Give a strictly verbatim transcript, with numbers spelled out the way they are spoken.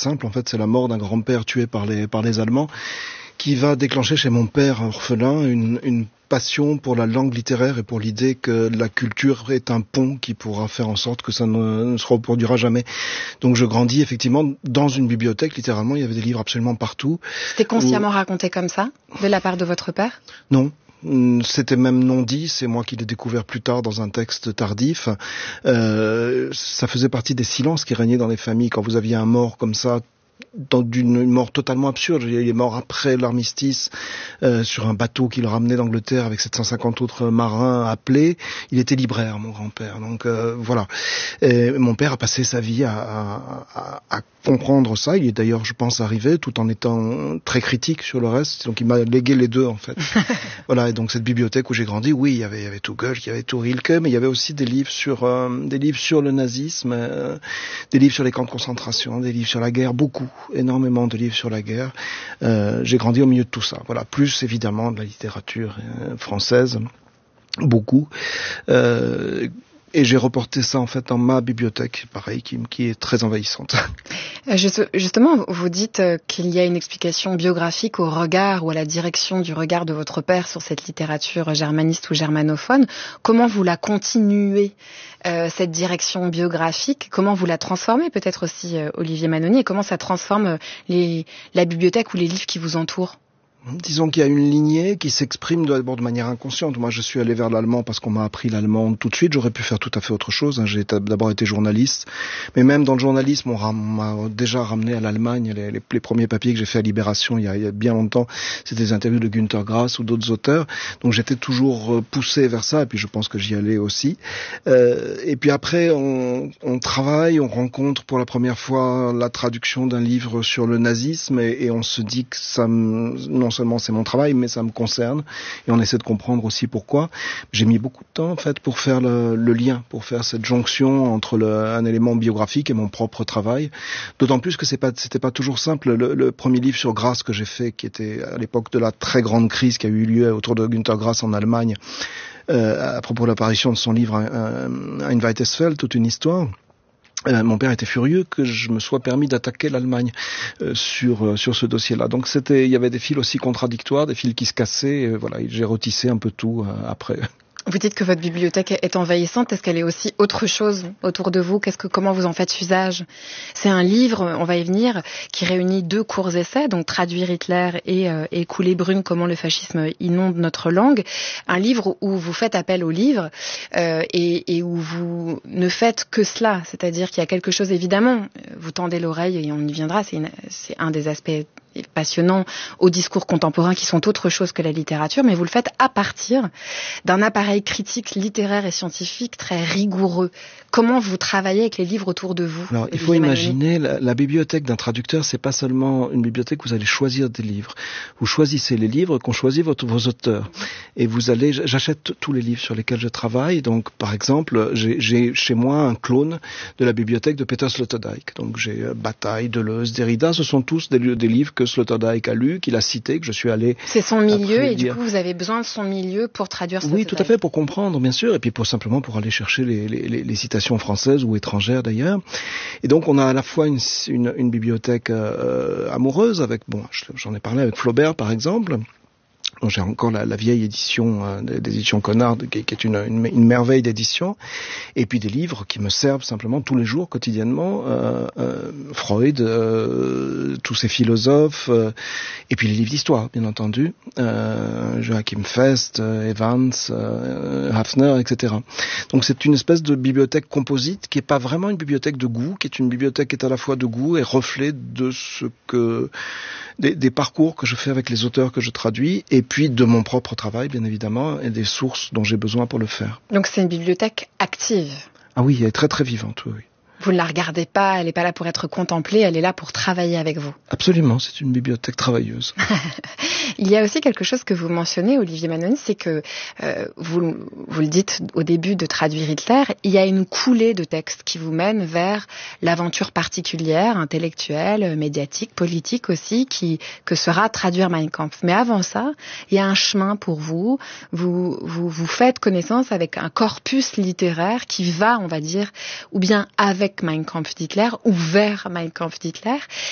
simple. En fait, c'est la mort d'un grand-père tué par les, par les Allemands qui va déclencher chez mon père orphelin une, une passion pour la langue littéraire et pour l'idée que la culture est un pont qui pourra faire en sorte que ça ne, ne se reproduira jamais. Donc je grandis effectivement dans une bibliothèque, littéralement, il y avait des livres absolument partout. C'était consciemment où... raconté comme ça, de la part de votre père ? Non. C'était même non dit, c'est moi qui l'ai découvert plus tard dans un texte tardif. Euh, ça faisait partie des silences qui régnaient dans les familles. Quand vous aviez un mort comme ça, dans une mort totalement absurde. Il est mort après l'armistice euh, sur un bateau qu'il ramenait d'Angleterre avec sept cent cinquante autres marins appelés. Il était libraire, mon grand-père. Donc euh, voilà. Et mon père a passé sa vie à, à, à comprendre ça. Il est d'ailleurs, je pense, arrivé tout en étant très critique sur le reste. Donc il m'a légué les deux en fait. Voilà. Et donc cette bibliothèque où j'ai grandi, oui, il y avait, il y avait tout Goethe, il y avait tout Rilke, mais il y avait aussi des livres sur, euh, des livres sur le nazisme, euh, des livres sur les camps de concentration, des livres sur la guerre, beaucoup. Énormément de livres sur la guerre. Euh, j'ai grandi au milieu de tout ça. Voilà, plus évidemment de la littérature euh, française, beaucoup. Euh, et j'ai reporté ça en fait dans ma bibliothèque, pareil, qui, qui est très envahissante. Justement, vous dites qu'il y a une explication biographique au regard ou à la direction du regard de votre père sur cette littérature germaniste ou germanophone. Comment vous la continuez, euh, cette direction biographique ? Comment vous la transformez peut-être aussi, euh, Olivier Manoni, et comment ça transforme les, la bibliothèque ou les livres qui vous entourent ? Disons qu'il y a une lignée qui s'exprime d'abord de manière inconsciente. Moi, je suis allé vers l'allemand parce qu'on m'a appris l'allemand tout de suite. J'aurais pu faire tout à fait autre chose. J'ai d'abord été journaliste. Mais même dans le journalisme, on m'a déjà ramené à l'Allemagne. Les, les, les premiers papiers que j'ai fait à Libération il y a, il y a bien longtemps, c'était des interviews de Günter Grass ou d'autres auteurs. Donc j'étais toujours poussé vers ça. Et puis je pense que j'y allais aussi. Euh, et puis après, on, on travaille, on rencontre pour la première fois la traduction d'un livre sur le nazisme. Et, et on se dit que ça me... Non seulement c'est mon travail, mais ça me concerne, et on essaie de comprendre aussi pourquoi. J'ai mis beaucoup de temps, en fait, pour faire le, le lien, pour faire cette jonction entre le, un élément biographique et mon propre travail. D'autant plus que c'est pas, c'était pas toujours simple. Le, le premier livre sur Grass que j'ai fait, qui était à l'époque de la très grande crise qui a eu lieu autour de Günter Grass en Allemagne, euh, à propos de l'apparition de son livre Ein weites Feld, toute une histoire. Euh, mon père était furieux que je me sois permis d'attaquer l'Allemagne euh, sur euh, sur ce dossier-là. Donc c'était, il y avait des fils aussi contradictoires, des fils qui se cassaient. Et voilà, j'ai retissé un peu tout euh, après. Vous dites que votre bibliothèque est envahissante. Est-ce qu'elle est aussi autre chose autour de vous ? Qu'est-ce que, comment vous en faites usage ? C'est un livre, on va y venir, qui réunit deux courts essais, donc Traduire Hitler et, euh, et Coulée brune, comment le fascisme inonde notre langue. Un livre où vous faites appel au livre euh, et, et où vous ne faites que cela. C'est-à-dire qu'il y a quelque chose, évidemment, vous tendez l'oreille et on y viendra, c'est, une, c'est un des aspects passionnants au discours contemporain qui sont autre chose que la littérature, mais vous le faites à partir d'un appareil critique, littéraire et scientifique très rigoureux. Comment vous travaillez avec les livres autour de vous ? Alors, il faut imaginer, la, la bibliothèque d'un traducteur, c'est pas seulement une bibliothèque où vous allez choisir des livres. Vous choisissez les livres qu'on choisit votre, vos auteurs. Et vous allez, j'achète tous les livres sur lesquels je travaille. Donc, par exemple, j'ai, j'ai chez moi un clone de la bibliothèque de Peter Sloterdijk. Donc, j'ai euh, Bataille, Deleuze, Derrida. Ce sont tous des, des livres que Sloterdijk a lus, qu'il a cités, que je suis allé. C'est son milieu et lire. Du coup, vous avez besoin de son milieu pour traduire Sloterdijk. Oui, tout à fait, pour comprendre, bien sûr. Et puis, pour simplement pour aller chercher les, les, les, les citations françaises ou étrangères d'ailleurs. Et donc on a à la fois une, une, une bibliothèque euh, amoureuse avec, bon, j'en ai parlé avec Flaubert par exemple. Donc, j'ai encore la, la vieille édition euh, des, des éditions Connard, qui, qui est une, une, une merveille d'édition, et puis des livres qui me servent simplement tous les jours, quotidiennement, euh, euh, Freud, euh, tous ces philosophes, euh, et puis les livres d'histoire, bien entendu, euh, Joachim Fest, euh, Evans, euh, Hafner, et cetera. Donc c'est une espèce de bibliothèque composite qui est pas vraiment une bibliothèque de goût, qui est une bibliothèque qui est à la fois de goût et reflet de ce que des, des parcours que je fais avec les auteurs que je traduis, et puis de mon propre travail, bien évidemment, et des sources dont j'ai besoin pour le faire. Donc c'est une bibliothèque active. Ah oui, elle est très très vivante, oui. Vous ne la regardez pas, elle n'est pas là pour être contemplée, elle est là pour travailler avec vous. Absolument, c'est une bibliothèque travailleuse. Il y a aussi quelque chose que vous mentionnez, Olivier Manoni, c'est que, euh, vous, vous le dites au début de Traduire Hitler, il y a une coulée de textes qui vous mène vers l'aventure particulière, intellectuelle, médiatique, politique aussi, qui, que sera Traduire Mein Kampf. Mais avant ça, il y a un chemin pour vous, vous, vous, vous faites connaissance avec un corpus littéraire qui va, on va dire, ou bien avec Mein Kampf d'Hitler ou vers Mein Kampf d'Hitler.